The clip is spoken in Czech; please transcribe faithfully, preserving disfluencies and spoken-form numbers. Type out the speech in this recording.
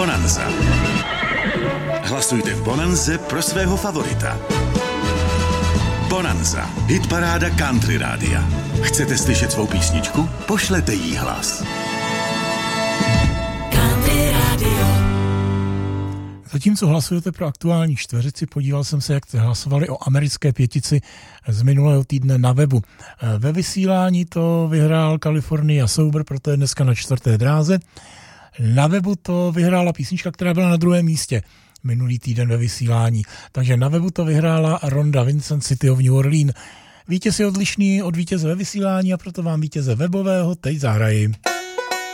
Bonanza. Hlasujte v Bonanze pro svého favorita. Bonanza. Hitparáda Country Rádia. Chcete slyšet svou písničku? Pošlete jí hlas. Country Radio. Zatímco hlasujete pro aktuální čtveřici, podíval jsem se, jak hlasovali o americké pětici z minulého týdne na webu. Ve vysílání to vyhrál California Sober, proto je dneska na čtvrté dráze. Na webu to vyhrála písnička, která byla na druhém místě minulý týden ve vysílání. Takže na webu to vyhrála Rhonda Vincent, City of New Orleans. Vítěz je odlišný od vítěze ve vysílání a proto vám vítěze webového teď zahraji.